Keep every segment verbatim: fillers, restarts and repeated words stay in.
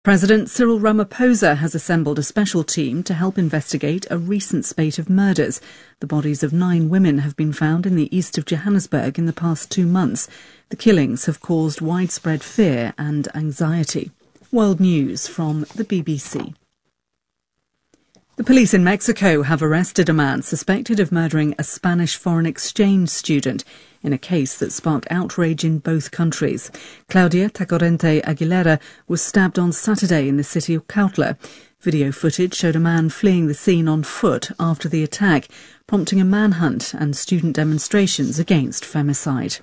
President Cyril Ramaphosa has assembled a special team to help investigate a recent spate of murders. The bodies of nine women have been found in the east of Johannesburg in the past two months. The killings have caused widespread fear and anxiety. World News from the B B C. The police in Mexico have arrested a man suspected of murdering a Spanish foreign exchange student in a case that sparked outrage in both countries. Claudia Tacorente Aguilera was stabbed on Saturday in the city of Cuautla. Video footage showed a man fleeing the scene on foot after the attack, prompting a manhunt and student demonstrations against femicide.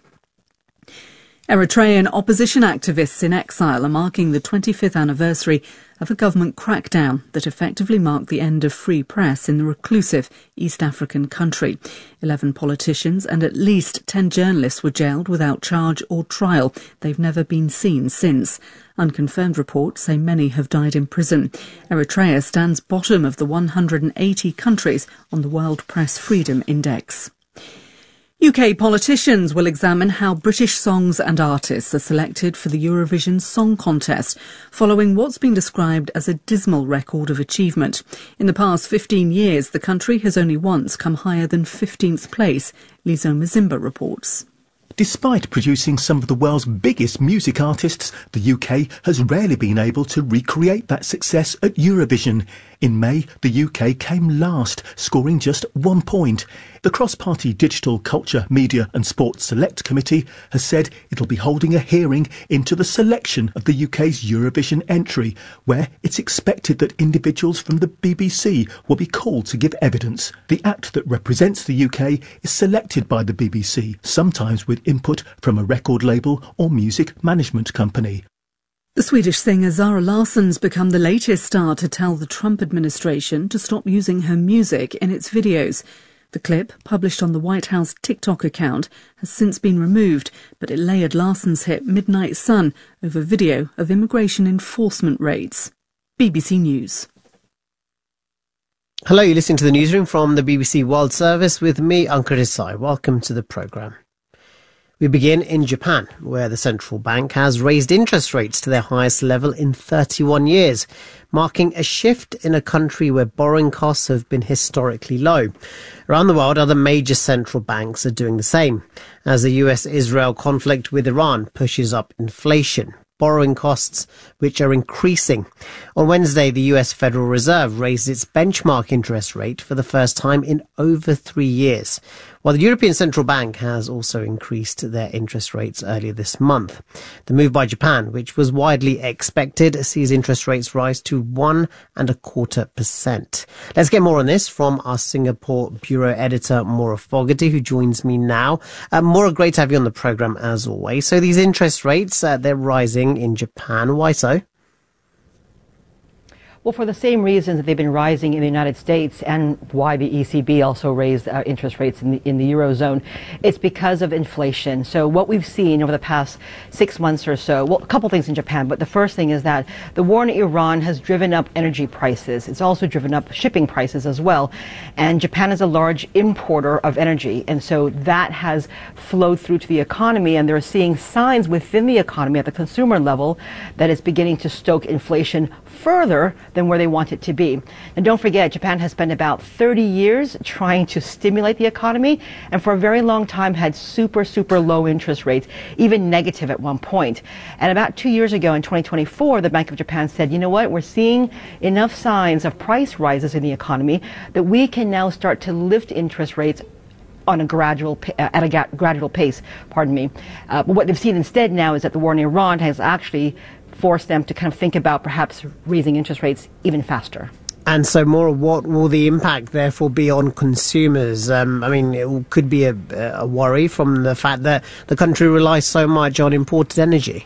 Eritrean opposition activists in exile are marking the twenty-fifth anniversary of a government crackdown that effectively marked the end of free press in the reclusive East African country. Eleven politicians and at least ten journalists were jailed without charge or trial. They've never been seen since. Unconfirmed reports say many have died in prison. Eritrea stands bottom of the one hundred eighty countries on the World Press Freedom Index. U K politicians will examine how British songs and artists are selected for the Eurovision Song Contest, following what's been described as a dismal record of achievement. In the past fifteen years, the country has only once come higher than fifteenth place, Lizo Mazimba reports. Despite producing some of the world's biggest music artists, the U K has rarely been able to recreate that success at Eurovision. In May, the U K came last, scoring just one point. The cross-party Digital Culture, Media and Sports Select Committee has said it'll be holding a hearing into the selection of the U K's Eurovision entry, where it's expected that individuals from the B B C will be called to give evidence. The act that represents the U K is selected by the B B C, sometimes with input from a record label or music management company. The Swedish singer Zara Larsson's become the latest star to tell the Trump administration to stop using her music in its videos. The clip, published on the White House TikTok account, has since been removed, but it layered Larsson's hit Midnight Sun over video of immigration enforcement raids. B B C News. Hello, you're listening to the newsroom from the B B C World Service with me, Ankur Desai. Welcome to the programme. We begin in Japan, where the central bank has raised interest rates to their highest level in thirty-one years, marking a shift in a country where borrowing costs have been historically low. Around the world, other major central banks are doing the same, as the U S Israel conflict with Iran pushes up inflation, borrowing costs, which are increasing. On Wednesday, the U S Federal Reserve raised its benchmark interest rate for the first time in over three years, while the European Central Bank has also increased their interest rates earlier this month. The move by Japan, which was widely expected, sees interest rates rise to one and a quarter percent. Let's get more on this from our Singapore bureau editor, Maura Fogarty, who joins me now. Uh, Maura, great to have you on the programme as always. So these interest rates, uh, they're rising in Japan. Why so? Well, for the same reasons that they've been rising in the United States and why the E C B also raised uh, interest rates in the, in the Eurozone, it's because of inflation. So what we've seen over the past six months or so, well, a couple things in Japan, but the first thing is that the war in Iran has driven up energy prices. It's also driven up shipping prices as well. And Japan is a large importer of energy. And so that has flowed through to the economy, and they're seeing signs within the economy at the consumer level that it's beginning to stoke inflation further than where they want it to be. And don't forget, Japan has spent about thirty years trying to stimulate the economy, and for a very long time had super, super low interest rates, even negative at one point. And about two years ago in twenty twenty-four, the Bank of Japan said, you know what, we're seeing enough signs of price rises in the economy that we can now start to lift interest rates on a gradual, at a gradual pace, pardon me. Uh, but what they've seen instead now is that the war in Iran has actually forced them to kind of think about perhaps raising interest rates even faster. And so, more, what will the impact therefore be on consumers? Um, I mean, it could be a, a worry from the fact that the country relies so much on imported energy.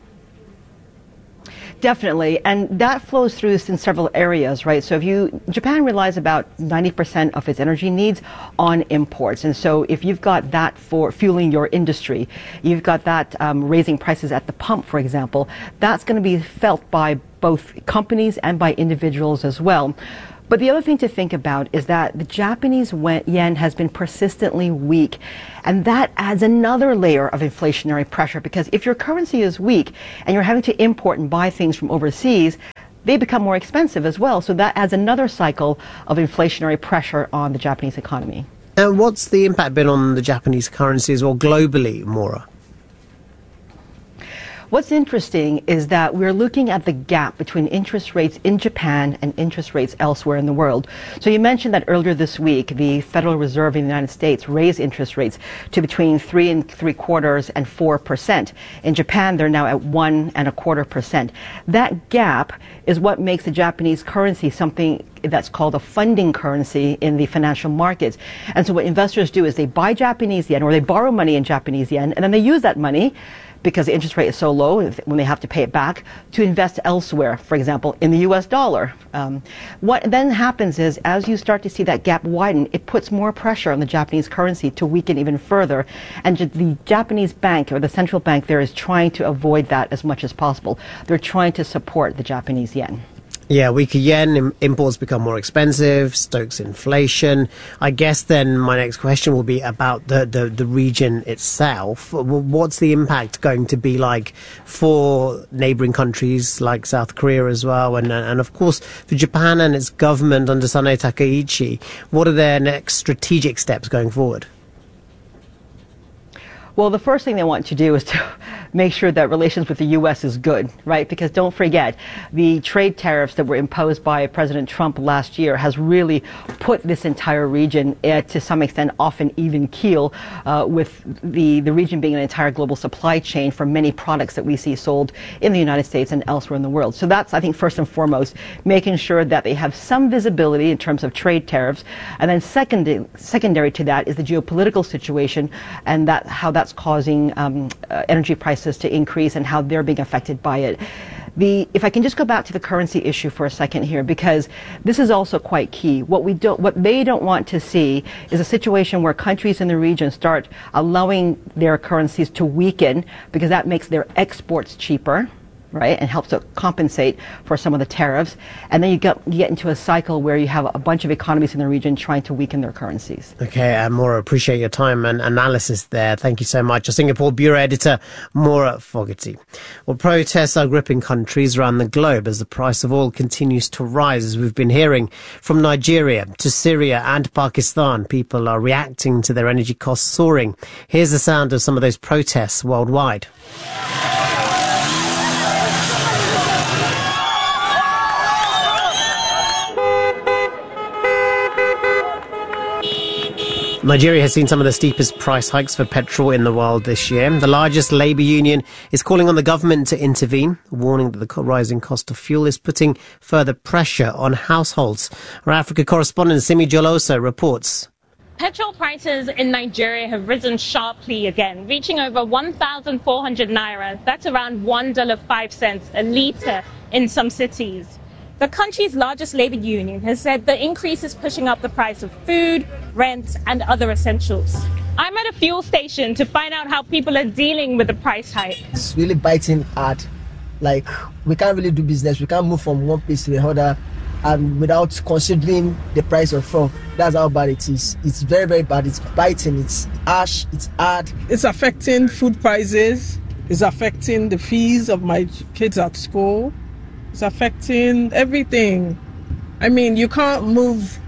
Definitely, and that flows through this in several areas, right? So if you, Japan relies about ninety percent of its energy needs on imports. And so if you've got that for fueling your industry, you've got that um, raising prices at the pump, for example, that's going to be felt by both companies and by individuals as well. But the other thing to think about is that the Japanese yen has been persistently weak, and that adds another layer of inflationary pressure, because if your currency is weak and you're having to import and buy things from overseas, they become more expensive as well. So that adds another cycle of inflationary pressure on the Japanese economy. And what's the impact been on the Japanese currency as well globally, Maura? What's interesting is that we're looking at the gap between interest rates in Japan and interest rates elsewhere in the world. So you mentioned that earlier this week, the Federal Reserve in the United States raised interest rates to between three and three quarters and four percent. In Japan, they're now at one and a quarter percent. That gap is what makes the Japanese currency something that's called a funding currency in the financial markets. And so what investors do is they buy Japanese yen, or they borrow money in Japanese yen, and then they use that money, because the interest rate is so low when they have to pay it back, to invest elsewhere, for example, in the U S dollar. Um, what then happens is, as you start to see that gap widen, it puts more pressure on the Japanese currency to weaken even further. And the Japanese bank, or the central bank there, is trying to avoid that as much as possible. They're trying to support the Japanese yen. Yeah, weaker yen, imports become more expensive, stokes inflation. I guess then my next question will be about the, the, the region itself. What's the impact going to be like for neighbouring countries like South Korea as well? And, and of course, for Japan and its government under Sanae Takaichi, what are their next strategic steps going forward? Well, the first thing they want to do is to make sure that relations with the U S is good, right? Because don't forget, the trade tariffs that were imposed by President Trump last year has really put this entire region uh, to some extent off an even keel, uh, with the, the region being an entire global supply chain for many products that we see sold in the United States and elsewhere in the world. So that's, I think, first and foremost, making sure that they have some visibility in terms of trade tariffs. And then second, secondary to that is the geopolitical situation, and that how that's causing um, uh, energy prices to increase and how they're being affected by it. The, if I can just go back to the currency issue for a second here, because this is also quite key. What we don't, what they don't want to see is a situation where countries in the region start allowing their currencies to weaken, because that makes their exports cheaper, right, and helps to compensate for some of the tariffs. And then you get, you get into a cycle where you have a bunch of economies in the region trying to weaken their currencies. Okay, uh, Maura, appreciate your time and analysis there. Thank you so much. Our Singapore Bureau Editor, Maura Fogarty. Well, protests are gripping countries around the globe as the price of oil continues to rise, as we've been hearing. From Nigeria to Syria and Pakistan, people are reacting to their energy costs soaring. Here's the sound of some of those protests worldwide. Nigeria has seen some of the steepest price hikes for petrol in the world this year. The largest labour union is calling on the government to intervene, warning that the rising cost of fuel is putting further pressure on households. Our Africa correspondent Simi Joloso reports. Petrol prices in Nigeria have risen sharply again, reaching over one thousand four hundred naira. That's around one dollar and five cents a litre in some cities. The country's largest labour union has said the increase is pushing up the price of food, rent and other essentials. I'm at a fuel station to find out how people are dealing with the price hike. It's really biting hard. Like, we can't really do business. We can't move from one place to the other and without considering the price of fuel. That's how bad it is. It's very, very bad. It's biting. It's harsh. It's hard. It's affecting food prices. It's affecting the fees of my kids at school. It's affecting everything. I mean, you can't move,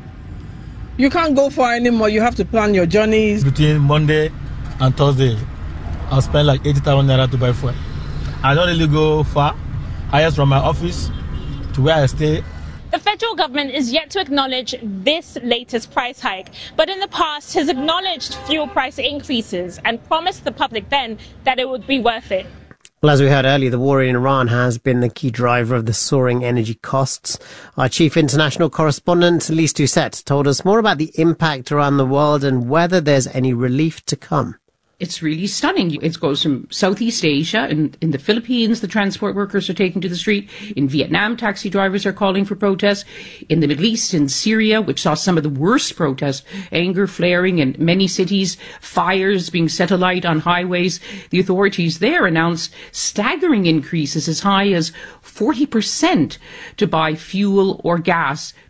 you can't go far anymore. You have to plan your journeys. Between Monday and Thursday, I'll spend like eighty thousand naira to buy fuel. I don't really go far. I just from my office to where I stay. The federal government is yet to acknowledge this latest price hike, but in the past has acknowledged fuel price increases and promised the public then that it would be worth it. Well, as we heard earlier, the war in Iran has been the key driver of the soaring energy costs. Our chief international correspondent, Lise Doucette, told us more about the impact around the world and whether there's any relief to come. It's really stunning. It goes from Southeast Asia, and in the Philippines, the transport workers are taking to the street. In Vietnam, taxi drivers are calling for protests. In the Middle East, in Syria, which saw some of the worst protests, anger flaring in many cities, fires being set alight on highways. The authorities there announced staggering increases as high as forty percent to buy fuel or gas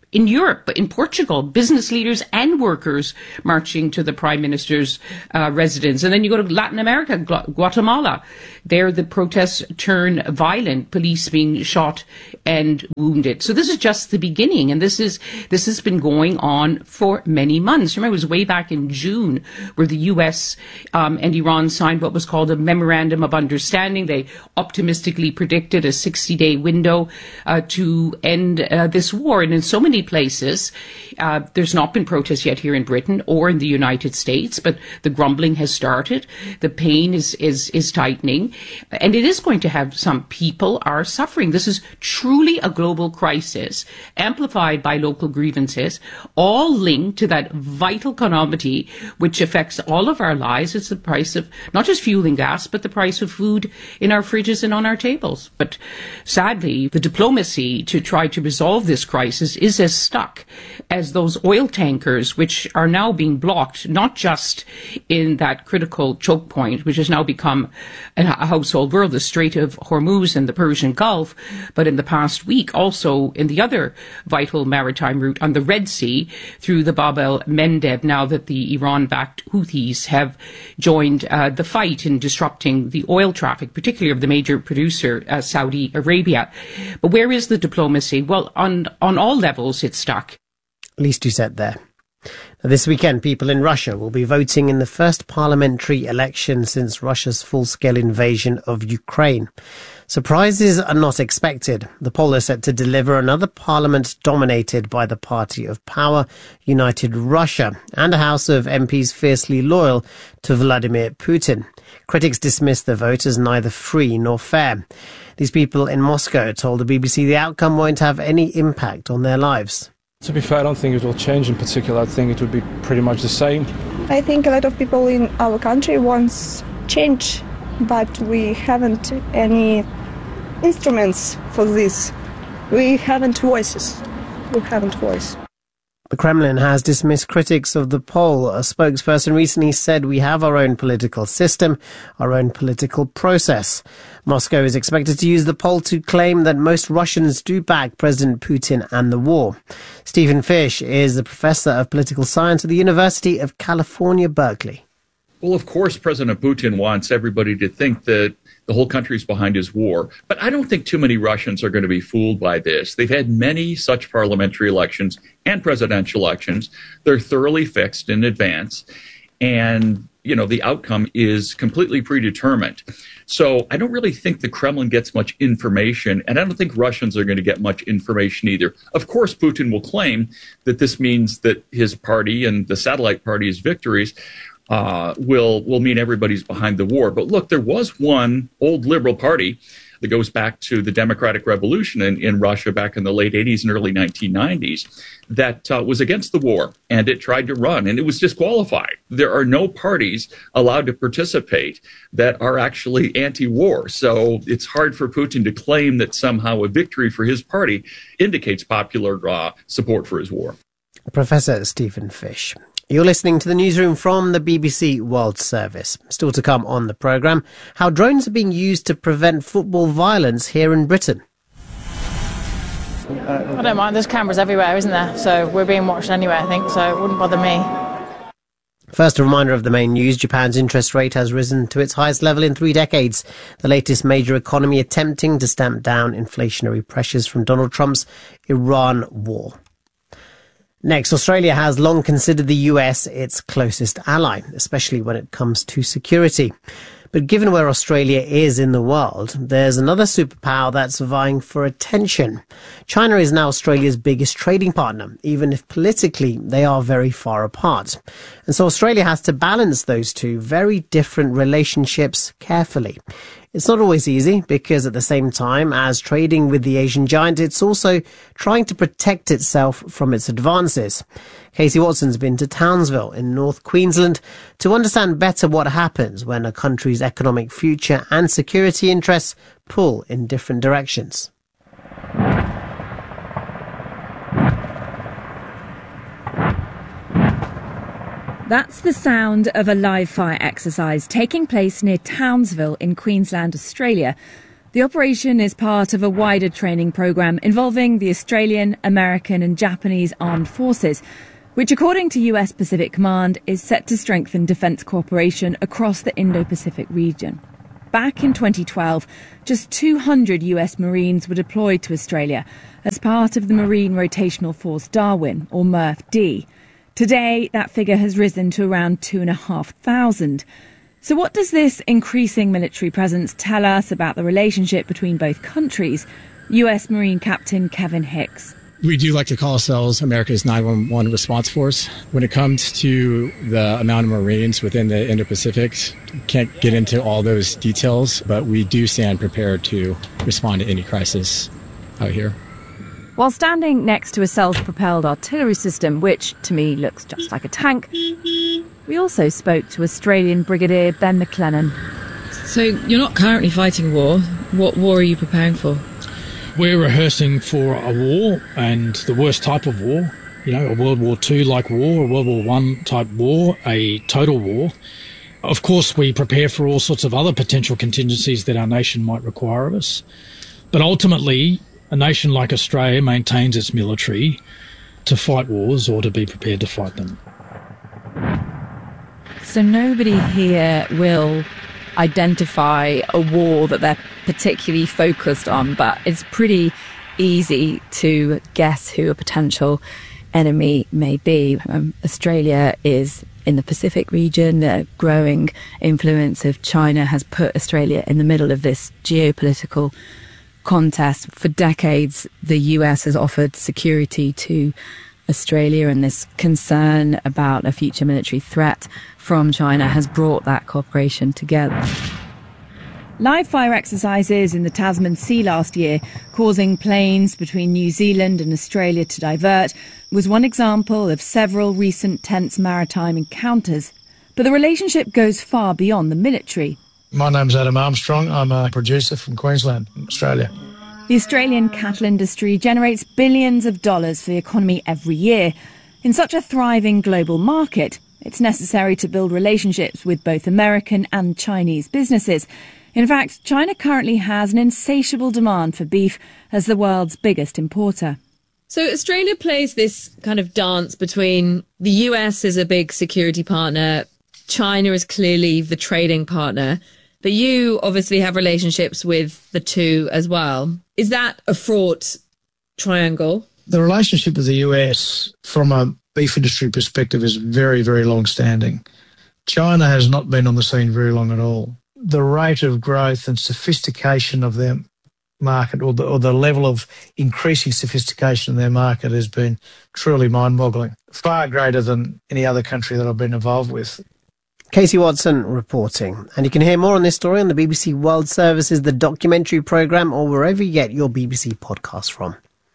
in Europe, in Portugal, business leaders and workers marching to the Prime Minister's uh, residence. And then you go to Latin America, Gu- Guatemala. There the protests turn violent, police being shot and wounded. So this is just the beginning, and this is this has been going on for many months. Remember, it was way back in June where the U S um, and Iran signed what was called a Memorandum of Understanding. They optimistically predicted a sixty-day window uh, to end uh, this war. And in so many places, uh, there's not been protests yet here in Britain or in the United States, but the grumbling has started. The pain is, is, is tightening, and it is going to have some people are suffering. This is truly a global crisis, amplified by local grievances, all linked to that vital commodity which affects all of our lives. It's the price of not just fuel and gas, but the price of food in our fridges and on our tables. But sadly, the diplomacy to try to resolve this crisis is as stuck as those oil tankers, which are now being blocked, not just in that critical choke point, which has now become a household word, the Strait of Hormuz and the Persian Gulf, but in the past week also in the other vital maritime route on the Red Sea through the Bab el-Mandeb, now that the Iran-backed Houthis have joined uh, the fight in disrupting the oil traffic, particularly of the major producer, uh, Saudi Arabia. But where is the diplomacy? Well, on, on all levels, it's stuck. At least you said there. Now, this weekend, people in Russia will be voting in the first parliamentary election since Russia's full-scale invasion of Ukraine. Surprises are not expected. The poll is set to deliver another parliament dominated by the party of power, United Russia, and a House of M Ps fiercely loyal to Vladimir Putin. Critics dismiss the vote as neither free nor fair. These people in Moscow told the B B C the outcome won't have any impact on their lives. To be fair, I don't think it will change in particular. I think it would be pretty much the same. I think a lot of people in our country wants change, but we haven't any instruments for this. We haven't voices. We haven't voice. The Kremlin has dismissed critics of the poll. A spokesperson recently said we have our own political system, our own political process. Moscow is expected to use the poll to claim that most Russians do back President Putin and the war. Stephen Fish is a professor of political science at the University of California, Berkeley. Well, of course, President Putin wants everybody to think that the whole country's behind his war. But I don't think too many Russians are going to be fooled by this. They've had many such parliamentary elections and presidential elections. They're thoroughly fixed in advance. And, you know, the outcome is completely predetermined. So I don't really think the Kremlin gets much information, and I don't think Russians are going to get much information either. Of course, Putin will claim that this means that his party and the satellite party's victories Uh, will will mean everybody's behind the war. But look, there was one old liberal party that goes back to the Democratic Revolution in, in Russia back in the late eighties and early nineteen nineties that uh, was against the war, and it tried to run, and it was disqualified. There are no parties allowed to participate that are actually anti-war. So it's hard for Putin to claim that somehow a victory for his party indicates popular uh, support for his war. Professor Stephen Fish. You're listening to the newsroom from the B B C World Service. Still to come on the programme, how drones are being used to prevent football violence here in Britain. I don't mind, there's cameras everywhere, isn't there? So we're being watched anyway, I think, so it wouldn't bother me. First, a reminder of the main news. Japan's interest rate has risen to its highest level in three decades. The latest major economy attempting to stamp down inflationary pressures from Donald Trump's Iran war. Next, Australia has long considered the U S its closest ally, especially when it comes to security. But given where Australia is in the world, there's another superpower that's vying for attention. China is now Australia's biggest trading partner, even if politically they are very far apart. And so Australia has to balance those two very different relationships carefully. It's not always easy because at the same time as trading with the Asian giant, it's also trying to protect itself from its advances. Casey Watson's been to Townsville in North Queensland to understand better what happens when a country's economic future and security interests pull in different directions. That's the sound of a live fire exercise taking place near Townsville in Queensland, Australia, The operation is part of a wider training programme involving the Australian, American and Japanese armed forces, which, according to U S Pacific Command, is set to strengthen defence cooperation across the Indo-Pacific region. Back in twenty twelve, just two hundred U S Marines were deployed to Australia as part of the Marine Rotational Force Darwin, or M R F D. Today, that figure has risen to around two and a half thousand. So what does this increasing military presence tell us about the relationship between both countries? U S Marine Captain Kevin Hicks. We do like to call ourselves America's nine one one response force. When it comes to the amount of Marines within the Indo-Pacific, can't get into all those details, but we do stand prepared to respond to any crisis out here. While standing next to a self-propelled artillery system, which to me looks just like a tank, we also spoke to Australian Brigadier Ben McLennan. So you're not currently fighting a war. What war are you preparing for? We're rehearsing for a war, and the worst type of war, you know, a World War Two like war, a World War One type war, a total war. Of course, we prepare for all sorts of other potential contingencies that our nation might require of us. But ultimately, a nation like Australia maintains its military to fight wars or to be prepared to fight them. So nobody here will identify a war that they're particularly focused on, but it's pretty easy to guess who a potential enemy may be. Um, Australia is in the Pacific region. The growing influence of China has put Australia in the middle of this geopolitical contest. For decades, the U S has offered security to Australia, and this concern about a future military threat from China has brought that cooperation together. Live fire exercises in the Tasman Sea last year, causing planes between New Zealand and Australia to divert, was one example of several recent tense maritime encounters. But the relationship goes far beyond the military. My name's Adam Armstrong. I'm a producer from Queensland, Australia. The Australian cattle industry generates billions of dollars for the economy every year. In such a thriving global market, it's necessary to build relationships with both American and Chinese businesses. In fact, China currently has an insatiable demand for beef as the world's biggest importer. So Australia plays this kind of dance between the U S as a big security partner, China is clearly the trading partner, but you obviously have relationships with the two as well. Is that a fraught triangle? The relationship with the U S from a beef industry perspective is very, very long-standing. China has not been on the scene very long at all. The rate of growth and sophistication of their market, or the, or the level of increasing sophistication in their market, has been truly mind-boggling, far greater than any other country that I've been involved with. Casey Watson reporting. And you can hear more on this story on the B B C World Service's The Documentary Programme, or wherever you get your B B C podcasts from.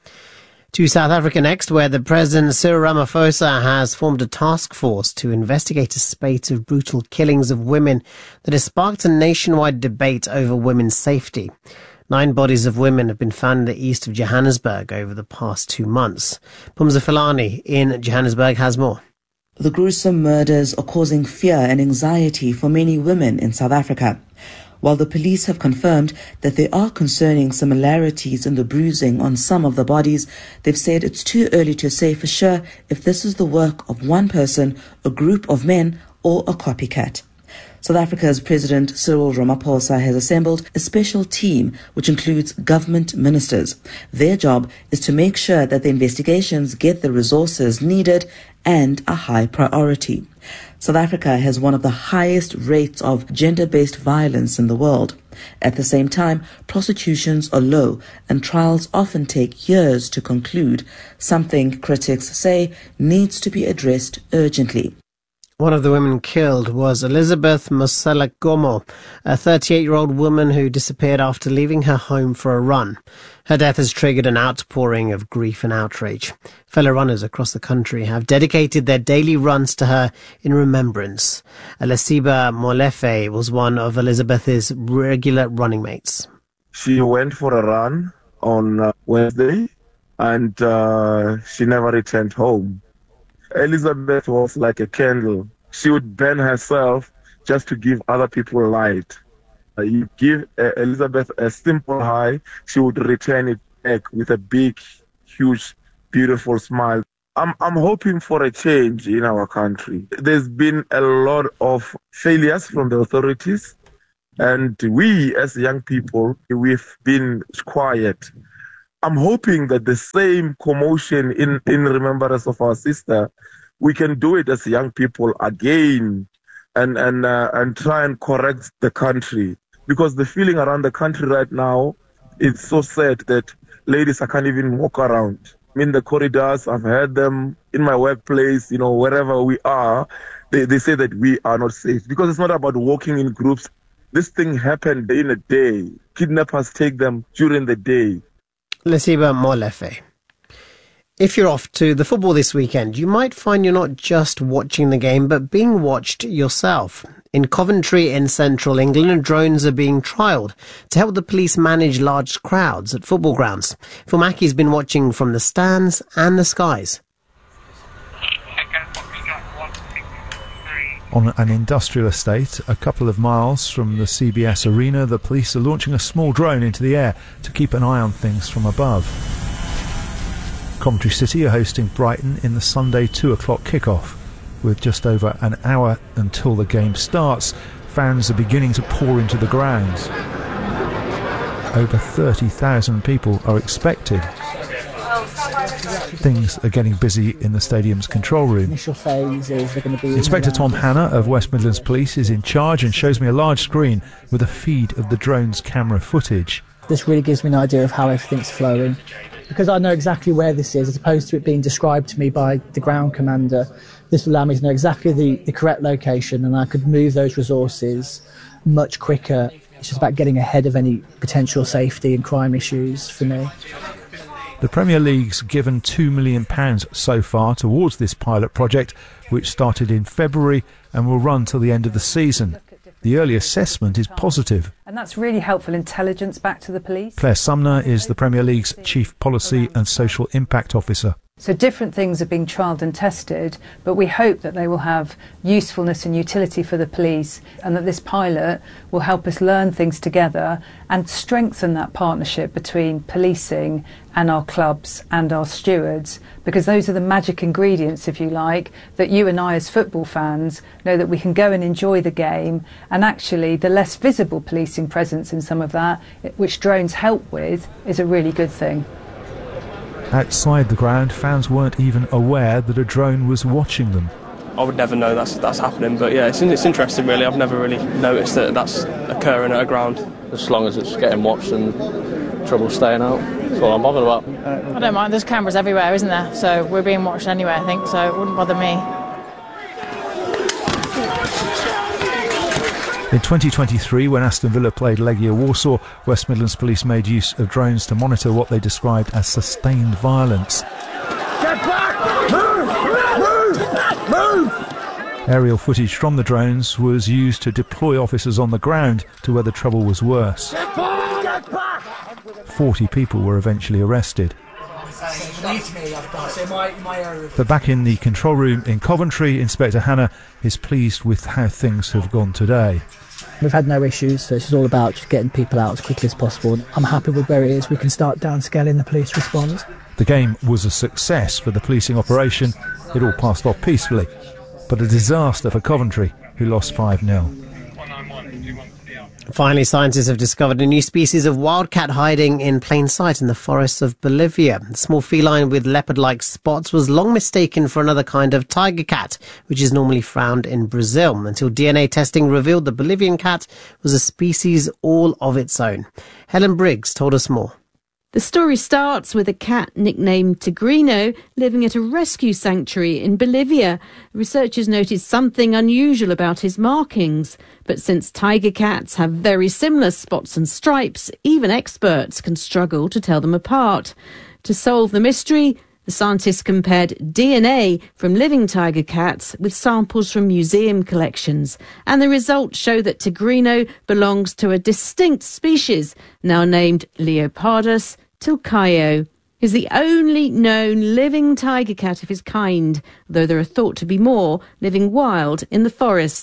To South Africa next, where the President Cyril Ramaphosa has formed a task force to investigate a spate of brutal killings of women that has sparked a nationwide debate over women's safety. Nine bodies of women have been found in the east of Johannesburg over the past two months. Pumza Filani in Johannesburg has more. The gruesome murders are causing fear and anxiety for many women in South Africa. While the police have confirmed that there are concerning similarities in the bruising on some of the bodies, they've said it's too early to say for sure if this is the work of one person, a group of men, or a copycat. South Africa's President Cyril Ramaphosa has assembled a special team which includes government ministers. Their job is to make sure that the investigations get the resources needed and a high priority. South Africa has one of the highest rates of gender-based violence in the world. At the same time, prosecutions are low and trials often take years to conclude, something critics say needs to be addressed urgently. One of the women killed was Elizabeth Mosela-Gomo, a thirty-eight-year-old woman who disappeared after leaving her home for a run. Her death has triggered an outpouring of grief and outrage. Fellow runners across the country have dedicated their daily runs to her in remembrance. Elisiba Molefe was one of Elizabeth's regular running mates. She went for a run on uh, Wednesday and uh, she never returned home. Elizabeth was like a candle. She would burn herself just to give other people light. Uh, you give uh, Elizabeth a simple hi, she would return it back with a big, huge, beautiful smile. I'm I'm hoping for a change in our country. There's been a lot of failures from the authorities, and we as young people, we've been quiet. I'm hoping that the same commotion in, in remembrance of our sister, we can do it as young people again and and uh, and try and correct the country. Because the feeling around the country right now, it's so sad that ladies I can't even walk around. In the corridors, I've heard them in my workplace, you know, wherever we are, they, they say that we are not safe. Because it's not about walking in groups. This thing happened in a day. Kidnappers take them during the day. Lesiba Molefe. If you're off to the football this weekend, you might find you're not just watching the game, but being watched yourself. In Coventry in central England, drones are being trialled to help the police manage large crowds at football grounds. Phil Mackey's been watching from the stands and the skies. On an industrial estate a couple of miles from the C B S Arena, the police are launching a small drone into the air to keep an eye on things from above. Coventry City are hosting Brighton in the Sunday two o'clock kickoff. With just over an hour until the game starts, fans are beginning to pour into the grounds. Over thirty thousand people are expected. Things are getting busy in the stadium's control room. Initial phase is they're going to be Inspector Tom Hanna of West Midlands Police is in charge and shows me a large screen with a feed of the drone's camera footage. This really gives me an idea of how everything's flowing. Because I know exactly where this is, as opposed to it being described to me by the ground commander, this will allow me to know exactly the, the correct location, and I could move those resources much quicker. It's just about getting ahead of any potential safety and crime issues for me. The Premier League's given two million pounds so far towards this pilot project, which started in February and will run till the end of the season. The early assessment is positive. And that's really helpful intelligence back to the police. Claire Sumner is the Premier League's Chief Policy and Social Impact Officer. So different things are being trialled and tested, but we hope that they will have usefulness and utility for the police, and that this pilot will help us learn things together and strengthen that partnership between policing and our clubs and our stewards, because those are the magic ingredients, if you like, that you and I as football fans know that we can go and enjoy the game, and actually the less visible policing presence in some of that, which drones help with, is a really good thing. Outside the ground, fans weren't even aware that a drone was watching them. I would never know that's that's happening, but yeah, it's, it's interesting really. I've never really noticed that that's occurring at a ground. As long as it's getting watched and trouble staying out, that's all I'm bothered about. I don't mind, there's cameras everywhere, isn't there? So we're being watched anyway, I think, so it wouldn't bother me. In twenty twenty-three, when Aston Villa played Legia Warsaw, West Midlands Police made use of drones to monitor what they described as sustained violence. Get back! Move! Move! Move! Aerial footage from the drones was used to deploy officers on the ground to where the trouble was worse. Get back! Get back! Forty people were eventually arrested. But back in the control room in Coventry, Inspector Hanna is pleased with how things have gone today. We've had no issues, so it's all about just getting people out as quickly as possible. I'm happy with where it is. We can start downscaling the police response. The game was a success for the policing operation. It all passed off peacefully, but a disaster for Coventry, who lost five nil. Finally, scientists have discovered a new species of wildcat hiding in plain sight in the forests of Bolivia. The small feline with leopard-like spots was long mistaken for another kind of tiger cat, which is normally found in Brazil, until D N A testing revealed the Bolivian cat was a species all of its own. Helen Briggs told us more. The story starts with a cat nicknamed Tigrino living at a rescue sanctuary in Bolivia. Researchers noticed something unusual about his markings, but since tiger cats have very similar spots and stripes, even experts can struggle to tell them apart. To solve the mystery, the scientists compared D N A from living tiger cats with samples from museum collections, and the results show that Tigrino belongs to a distinct species, now named Leopardus tilcaio. He's the only known living tiger cat of his kind, though there are thought to be more living wild in the forests.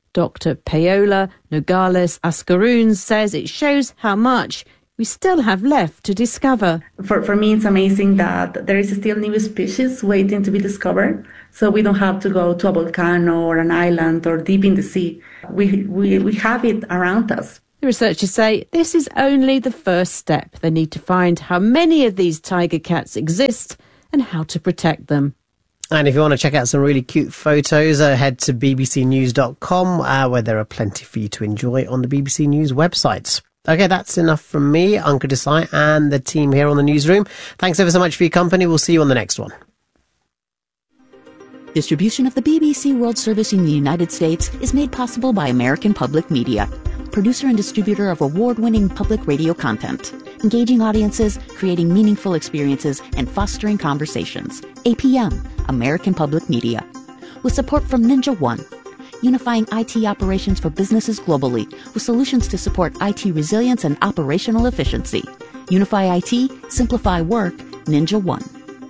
Doctor Paola Nogales Ascaroon says it shows how much we still have left to discover. For, for me, it's amazing that there is still new species waiting to be discovered. So we don't have to go to a volcano or an island or deep in the sea. We, we, we have it around us. The researchers say this is only the first step. They need to find how many of these tiger cats exist and how to protect them. And if you want to check out some really cute photos, uh, head to b b c news dot com, uh, where there are plenty for you to enjoy on the B B C News websites. Okay, that's enough from me, Ankur Desai, and the team here on the newsroom. Thanks ever so much for your company. We'll see you on the next one. Distribution of the B B C World Service in the United States is made possible by American Public Media, producer and distributor of award-winning public radio content, engaging audiences, creating meaningful experiences, and fostering conversations. A P M, American Public Media. With support from Ninja One, unifying I T operations for businesses globally with solutions to support I T resilience and operational efficiency. Unify I T, simplify work, Ninja One.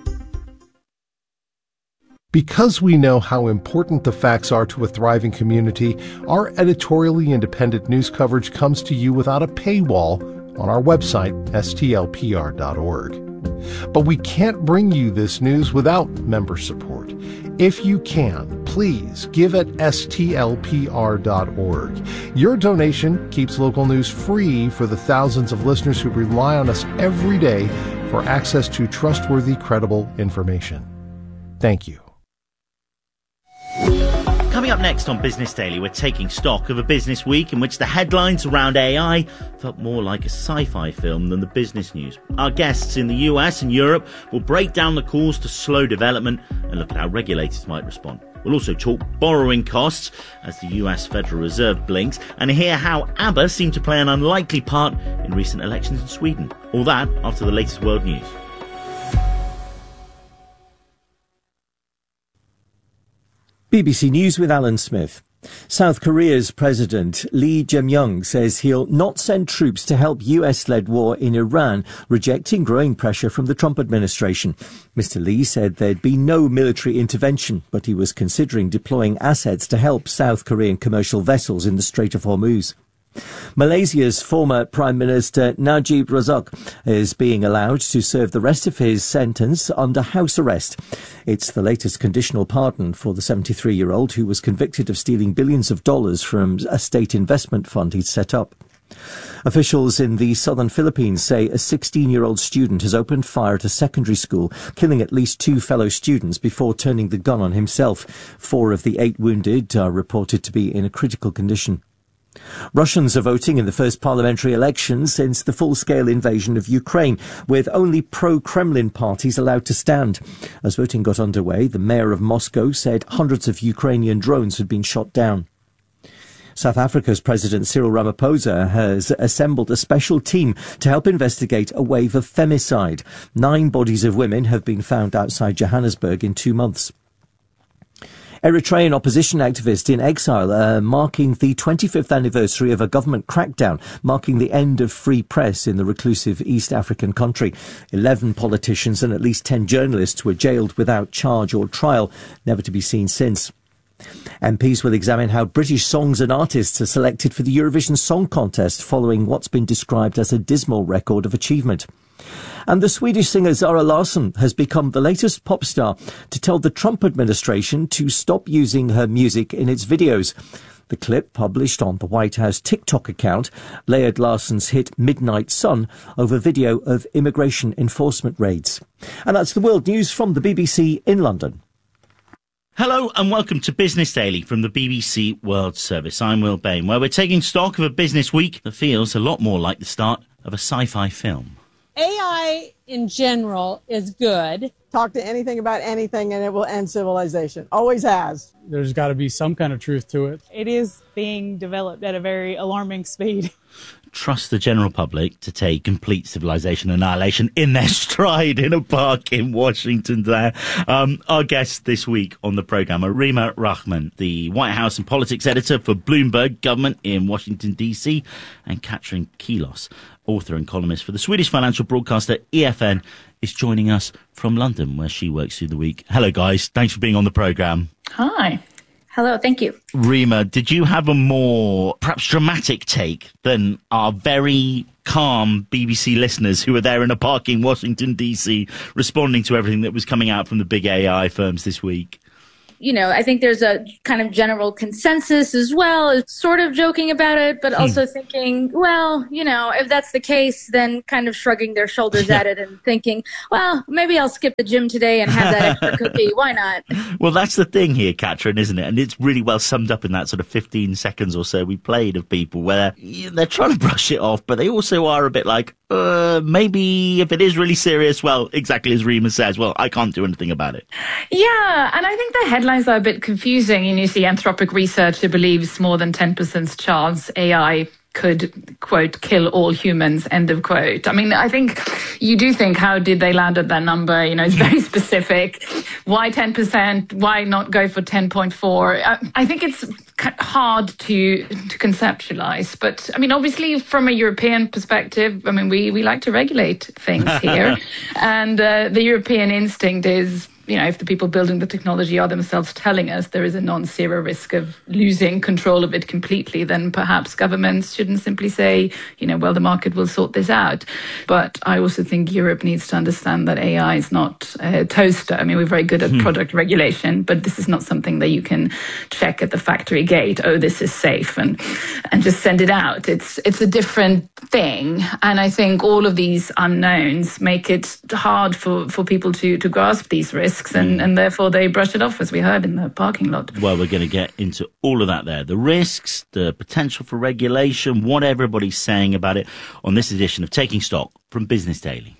Because we know how important the facts are to a thriving community, our editorially independent news coverage comes to you without a paywall on our website, s t l p r dot org. But we can't bring you this news without member support. If you can, please give at s t l p r dot org. Your donation keeps local news free for the thousands of listeners who rely on us every day for access to trustworthy, credible information. Thank you. Coming up next on Business Daily, we're taking stock of a business week in which the headlines around A I felt more like a sci-fi film than the business news. Our guests in the U S and Europe will break down the calls to slow development and look at how regulators might respond. We'll also talk borrowing costs as the U S Federal Reserve blinks and hear how ABBA seemed to play an unlikely part in recent elections in Sweden. All that after the latest world news. B B C News with Alan Smith. South Korea's President Lee Jae-myung says he'll not send troops to help U S-led war in Iran, rejecting growing pressure from the Trump administration. Mister Lee said there'd be no military intervention, but he was considering deploying assets to help South Korean commercial vessels in the Strait of Hormuz. Malaysia's former Prime Minister Najib Razak is being allowed to serve the rest of his sentence under house arrest. It's the latest conditional pardon for the seventy-three-year-old who was convicted of stealing billions of dollars from a state investment fund he'd set up. Officials in the southern Philippines say a sixteen-year-old student has opened fire at a secondary school, killing at least two fellow students before turning the gun on himself. Four of the eight wounded are reported to be in a critical condition. Russians are voting in the first parliamentary election since the full-scale invasion of Ukraine, with only pro-Kremlin parties allowed to stand. As voting got underway, the mayor of Moscow said hundreds of Ukrainian drones had been shot down. South Africa's President Cyril Ramaphosa has assembled a special team to help investigate a wave of femicide. Nine bodies of women have been found outside Johannesburg in two months. Eritrean opposition activists in exile are marking the twenty-fifth anniversary of a government crackdown, marking the end of free press in the reclusive East African country. Eleven politicians and at least ten journalists were jailed without charge or trial, never to be seen since. M Ps will examine how British songs and artists are selected for the Eurovision Song Contest following what's been described as a dismal record of achievement. And the Swedish singer Zara Larsson has become the latest pop star to tell the Trump administration to stop using her music in its videos. The clip, published on the White House TikTok account, layered Larsson's hit Midnight Sun over video of immigration enforcement raids. And that's the world news from the B B C in London. Hello and welcome to Business Daily from the B B C World Service. I'm Will Bain, where we're taking stock of a business week that feels a lot more like the start of a sci-fi film. A I in general is good. Talk to anything about anything and it will end civilization. Always has. There's got to be some kind of truth to it. It is being developed at a very alarming speed. Trust the general public to take complete civilization annihilation in their stride in a park in Washington there. Um, our guests this week on the programme are Reema Rahman, the White House and politics editor for Bloomberg Government in Washington, D C, and Katrin Kilos, author and columnist for the Swedish financial broadcaster E F N, is joining us from London, where she works through the week. Hello, guys. Thanks for being on the programme. Hi. Hello, thank you. Rima, did you have a more perhaps dramatic take than our very calm B B C listeners who were there in a park in Washington, D C, responding to everything that was coming out from the big A I firms this week? You know, I think there's a kind of general consensus as well, sort of joking about it, but also hmm. thinking, well, you know, if that's the case, then kind of shrugging their shoulders at it and thinking, well, maybe I'll skip the gym today and have that extra cookie. Why not? Well, that's the thing here, Katrin, isn't it? And it's really well summed up in that sort of fifteen seconds or so we played of people where they're trying to brush it off, but they also are a bit like, uh, maybe if it is really serious, well, exactly as Rima says, well, I can't do anything about it. Yeah, and I think the headline are a bit confusing. You see Anthropic researcher believes more than ten percent chance A I could, quote, kill all humans, end of quote. I mean, I think you do think, how did they land at that number? You know, it's very specific. Why ten percent? Why not go for ten point four? I, I think it's hard to to conceptualize. But, I mean, obviously, from a European perspective, I mean, we, we like to regulate things here. and uh, the European instinct is, you know, if the people building the technology are themselves telling us there is a non-zero risk of losing control of it completely, then perhaps governments shouldn't simply say, you know, well, the market will sort this out. But I also think Europe needs to understand that A I is not a toaster. I mean, we're very good at hmm. product regulation, but this is not something that you can check at the factory gate. Oh, this is safe, and and just send it out. It's it's a different thing. And I think all of these unknowns make it hard for, for people to, to grasp these risks. And, and therefore they brush it off, as we heard in the parking lot. Well, we're going to get into all of that there. The risks, the potential for regulation, what everybody's saying about it on this edition of Taking Stock from Business Daily.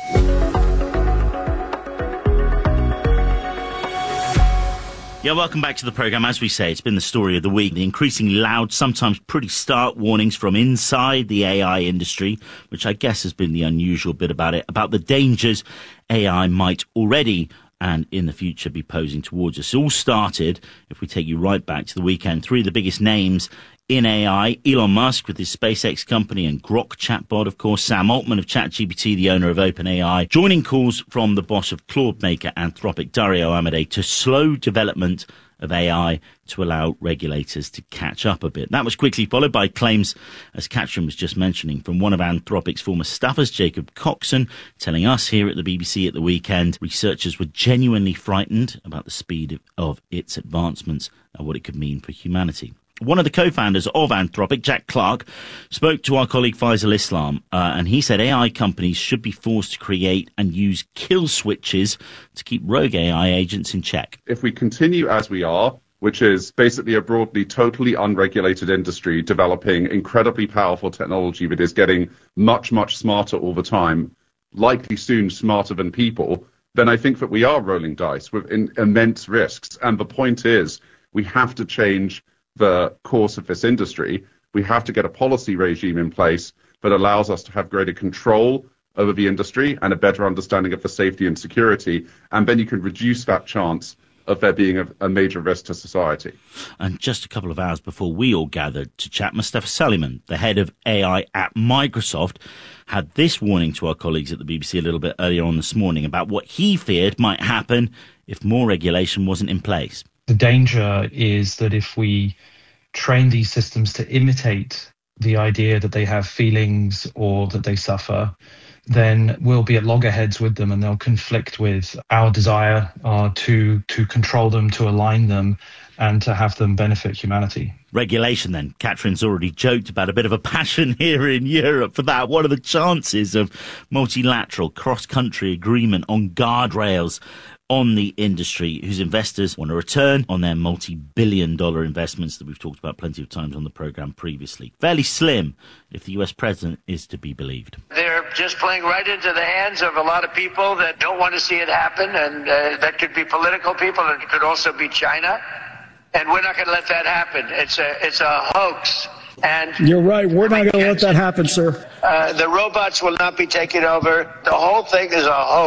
Yeah, welcome back to the programme. As we say, it's been the story of the week. The increasingly loud, sometimes pretty stark warnings from inside the A I industry, which I guess has been the unusual bit about it, about the dangers A I might already and in the future be posing towards us. It all started, if we take you right back to the weekend, three of the biggest names in A I, Elon Musk with his SpaceX company and Grok chatbot, of course, Sam Altman of ChatGPT, the owner of OpenAI, joining calls from the boss of Claude maker Anthropic, Dario Amodei, to slow development of A I to allow regulators to catch up a bit. That was quickly followed by claims, as Katrin was just mentioning, from one of Anthropic's former staffers, Jacob Coxon, telling us here at the B B C at the weekend researchers were genuinely frightened about the speed of its advancements and what it could mean for humanity. One of the co-founders of Anthropic, Jack Clark, spoke to our colleague Faisal Islam, uh, and he said A I companies should be forced to create and use kill switches to keep rogue A I agents in check. If we continue as we are, which is basically a broadly totally unregulated industry developing incredibly powerful technology that is getting much, much smarter all the time, likely soon smarter than people, then I think that we are rolling dice with in, immense risks. And the point is, we have to change the course of this industry. We have to get a policy regime in place that allows us to have greater control over the industry and a better understanding of the safety and security, and then you can reduce that chance of there being a, a major risk to society. And just a couple of hours before we all gathered to chat, Mustafa Suleyman, the head of A I at Microsoft, had this warning to our colleagues at the B B C a little bit earlier on this morning about what he feared might happen if more regulation wasn't in place. The danger is that if we train these systems to imitate the idea that they have feelings or that they suffer, then we'll be at loggerheads with them and they'll conflict with our desire uh, to to control them, to align them, and to have them benefit humanity. Regulation then. Katrin's already joked about a bit of a passion here in Europe for that. What are the chances of multilateral cross-country agreement on guardrails on the industry whose investors want a return on their multi-billion dollar investments that we've talked about plenty of times on the programme previously? Fairly slim, if the U S president is to be believed. They're just playing right into the hands of a lot of people that don't want to see it happen, and uh, that could be political people, and it could also be China. And we're not going to let that happen. It's a, it's a hoax. And you're right. We're not going to let that happen, sir. Uh, the robots will not be taken over. The whole thing is a hoax.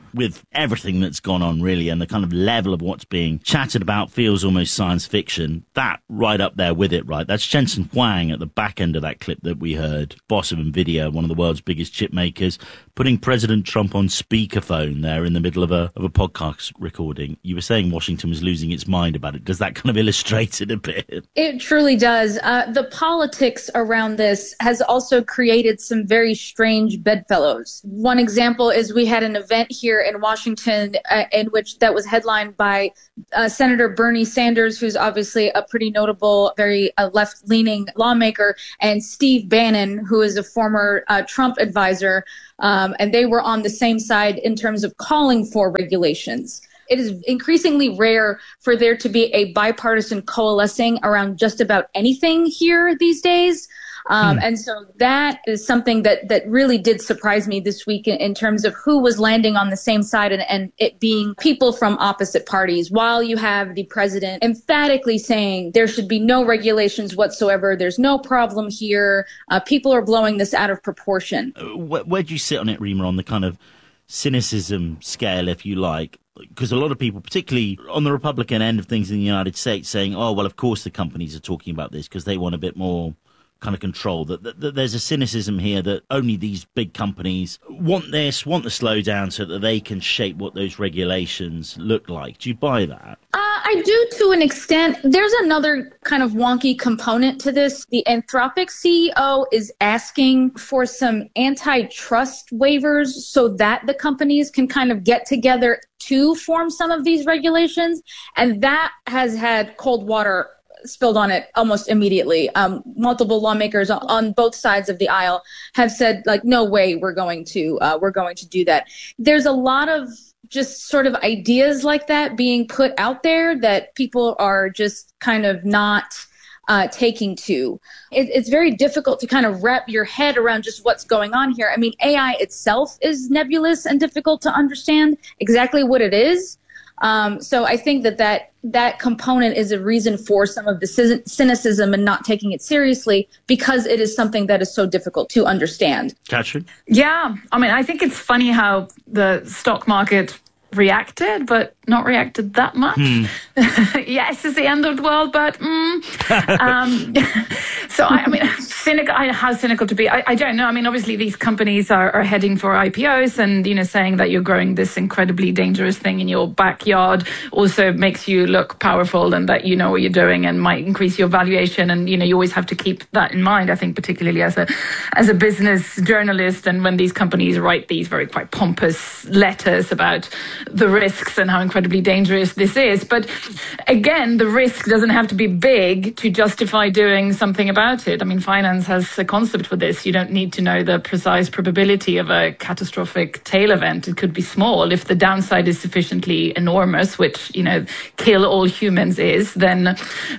with everything that's gone on, really, and the kind of level of what's being chatted about feels almost science fiction. That right up there with it, right? That's Jensen Huang at the back end of that clip that we heard, boss of NVIDIA, one of the world's biggest chip makers, putting President Trump on speakerphone there in the middle of a of a podcast recording. You were saying Washington was losing its mind about it. Does that kind of illustrate it a bit? It truly does. Uh, the politics around this has also created some very strange bedfellows. One example is we had an event here in Washington uh, in which that was headlined by uh, Senator Bernie Sanders, who's obviously a pretty notable, very uh, left-leaning lawmaker, and Steve Bannon, who is a former uh, Trump advisor. Um, and they were on the same side in terms of calling for regulations. It is increasingly rare for there to be a bipartisan coalescing around just about anything here these days. Um, hmm. And so that is something that, that really did surprise me this week in, in terms of who was landing on the same side and, and it being people from opposite parties, while you have the president emphatically saying there should be no regulations whatsoever. There's no problem here. Uh, people are blowing this out of proportion. Uh, where, where do you sit on it, Rima, on the kind of cynicism scale, if you like? Because a lot of people, particularly on the Republican end of things in the United States, saying, oh, well, of course the companies are talking about this because they want a bit more kind of control, that, that, that there's a cynicism here that only these big companies want this, want the slowdown so that they can shape what those regulations look like. Do you buy that? Uh, I do to an extent. There's another kind of wonky component to this. The Anthropic C E O is asking for some antitrust waivers so that the companies can kind of get together to form some of these regulations. And that has had cold water spilled on it almost immediately. Um, multiple lawmakers on both sides of the aisle have said, like, no way we're going to uh, we're going to do that. There's a lot of just sort of ideas like that being put out there that people are just kind of not uh, taking to. It, it's very difficult to kind of wrap your head around just what's going on here. I mean, A I itself is nebulous and difficult to understand exactly what it is. Um, so I think that, that that component is a reason for some of the cynicism and not taking it seriously, because it is something that is so difficult to understand. Katrin? Yeah. I mean, I think it's funny how the stock market reacted, but not reacted that much. Hmm. Yes, it's the end of the world, but mm. um, so I, I mean, cynical. I, how cynical to be? I, I don't know. I mean, obviously these companies are, are heading for I P Os, and you know, saying that you're growing this incredibly dangerous thing in your backyard also makes you look powerful and that you know what you're doing and might increase your valuation. And you know, you always have to keep that in mind. I think, particularly as a as a business journalist, and when these companies write these very quite pompous letters about the risks and how incredibly dangerous this is. But again, the risk doesn't have to be big to justify doing something about it. I mean, finance has a concept for this. You don't need to know the precise probability of a catastrophic tail event. It could be small. If the downside is sufficiently enormous, which, you know, kill all humans is, then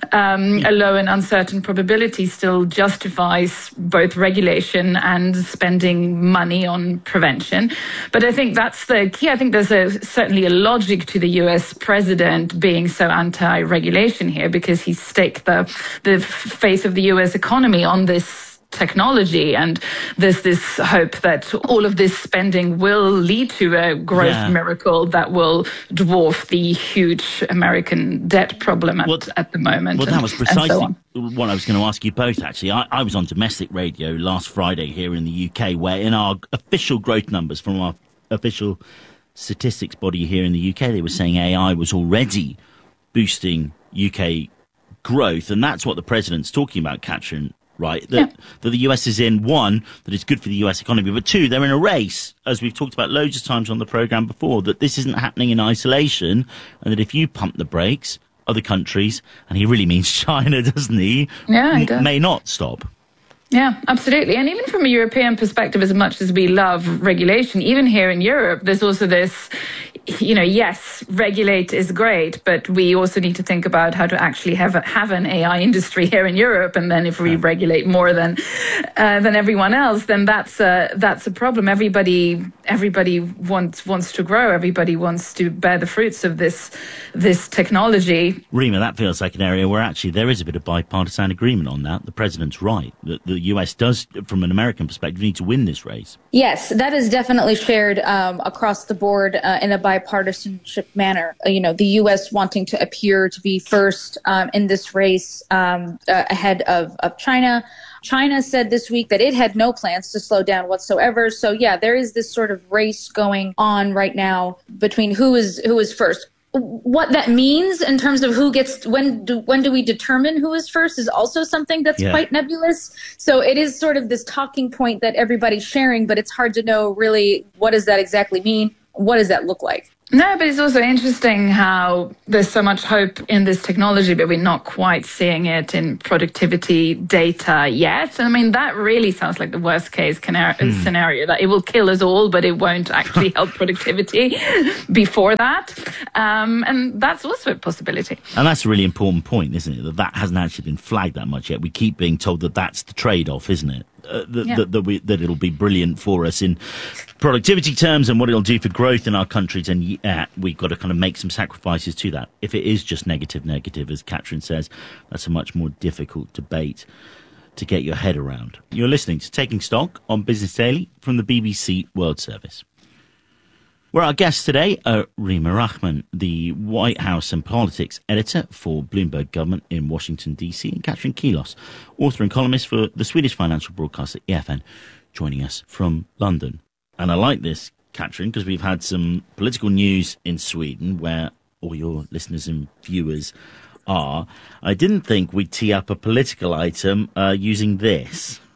um, a low and uncertain probability still justifies both regulation and spending money on prevention. But I think that's the key. I think there's a certainly a logic to the U S president being so anti-regulation here, because he's staked the the face of the U S economy on this technology, and there's this hope that all of this spending will lead to a growth yeah. miracle that will dwarf the huge American debt problem at, well, at the moment. Well, and, that was precisely so what I was going to ask you both, actually. I, I was on domestic radio last Friday here in the U K, where in our official growth numbers from our official statistics body here in the U K, they were saying A I was already boosting U K growth, and that's what the president's talking about, Katrin, right? That, yeah. that the U S is in, one, that it's good for the U S economy, but two, they're in a race, as we've talked about loads of times on the programme before, that this isn't happening in isolation, and that if you pump the brakes, other countries, and he really means China, doesn't he, yeah, he does. may not stop. Yeah, absolutely. And even from a European perspective, as much as we love regulation, even here in Europe, there's also this, you know, yes, regulate is great, but we also need to think about how to actually have a, have an A I industry here in Europe. And then if we regulate more than uh, than everyone else, then that's a, that's a problem. Everybody everybody wants wants to grow. Everybody wants to bear the fruits of this this technology. Rima, that feels like an area where actually there is a bit of bipartisan agreement on that. The president's right. The, the U S does, from an American perspective, need to win this race. Yes, that is definitely shared um, across the board uh, in a bipartisanship manner. Uh, you know, the U S wanting to appear to be first um, in this race um, uh, ahead of, of China. China said this week that it had no plans to slow down whatsoever. So, yeah, there is this sort of race going on right now between who is who is first. What that means in terms of who gets when do when do we determine who is first is also something that's yeah. quite nebulous. So it is sort of this talking point that everybody's sharing, but it's hard to know really what does that exactly mean? What does that look like? No, but it's also interesting how there's so much hope in this technology, but we're not quite seeing it in productivity data yet. I mean, that really sounds like the worst case mm. scenario, that it will kill us all, but it won't actually help productivity before that. Um, and that's also a possibility. And that's a really important point, isn't it? That that hasn't actually been flagged that much yet. We keep being told that that's the trade-off, isn't it? Uh, that, yeah. that, that, we, that it'll be brilliant for us in productivity terms and what it'll do for growth in our countries. And yeah, we've got to kind of make some sacrifices to that. If it is just negative, negative, as Katrin says, that's a much more difficult debate to get your head around. You're listening to Taking Stock on Business Daily from the B B C World Service. Where our guests today are Rima Rahman, the White House and politics editor for Bloomberg Government in Washington, D C, and Katrin Kilos, author and columnist for the Swedish financial broadcaster E F N, joining us from London. And I like this, Katrin, because we've had some political news in Sweden where all your listeners and viewers are. I didn't think we'd tee up a political item uh, using this.